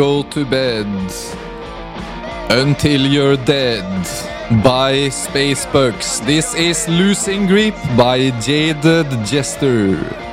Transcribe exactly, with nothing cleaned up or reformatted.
Go to bed until you're dead by Spacebucks. This is Losing Grip by Jaded Jester.